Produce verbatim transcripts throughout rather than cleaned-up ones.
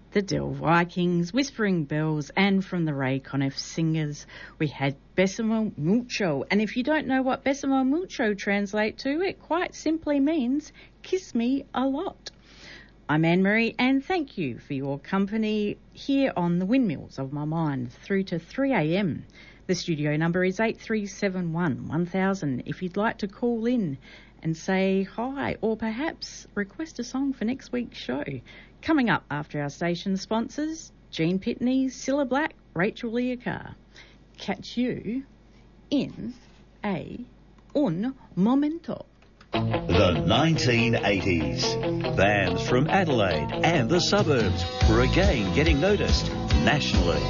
the Del Vikings, Whispering Bells, and from the Ray Conniff Singers, we had Besamo Mucho. And if you don't know what Besamo Mucho translate to, it quite simply means kiss me a lot. I'm Anne-Marie, and thank you for your company here on the Windmills of My Mind through to three a.m. The studio number is eight three seven one, one thousand if you'd like to call in and say hi, or perhaps request a song for next week's show. Coming up after our station sponsors, Jean Pitney, Cilla Black, Rachel Leahcar. Catch you in a un momento. The nineteen eighties. Bands from Adelaide and the suburbs were again getting noticed nationally.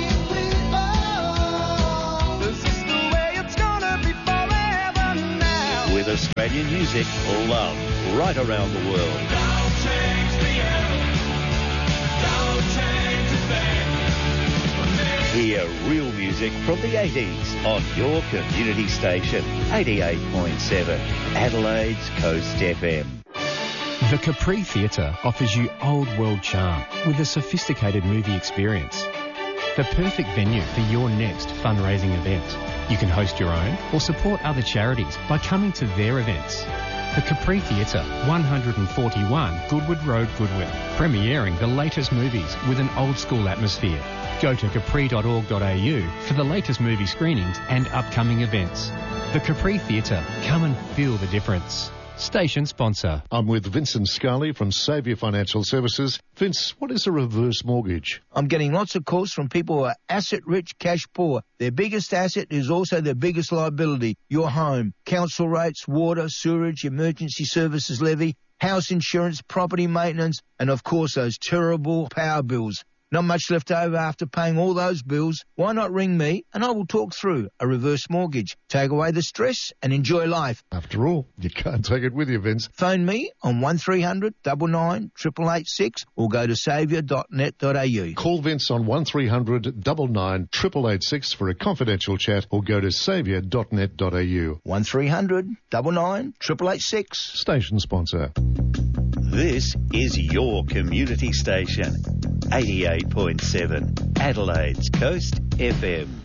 With Australian music loved right around the world. Don't change the end. Don't change a thing. Hear real music from the eighties on your community station, eighty-eight point seven, Adelaide's Coast F M. The Capri Theatre offers you old world charm with a sophisticated movie experience. The perfect venue for your next fundraising event. You can host your own or support other charities by coming to their events. The Capri Theatre, one forty-one Goodwood Road, Goodwood, premiering the latest movies with an old school atmosphere. Go to capri dot org dot a u for the latest movie screenings and upcoming events. The Capri Theatre, come and feel the difference. Station sponsor. I'm with Vincent Scully from Saviour Financial Services. Vince, what is a reverse mortgage? I'm getting lots of calls from people who are asset-rich, cash-poor. Their biggest asset is also their biggest liability, your home. Council rates, water, sewerage, emergency services levy, house insurance, property maintenance, and of course those terrible power bills. Not much left over after paying all those bills. Why not ring me and I will talk through a reverse mortgage. Take away the stress and enjoy life. After all, you can't take it with you, Vince. Phone me on one three hundred, nine nine, eight eight eight six or go to saviour dot net dot a u. Call Vince on one three hundred, nine nine, eight eight eight six for a confidential chat or go to saviour dot net dot a u. one three hundred, nine nine, eight eight eight six. Station sponsor. This is your community station, eighty-eight point seven, Adelaide's Coast F M.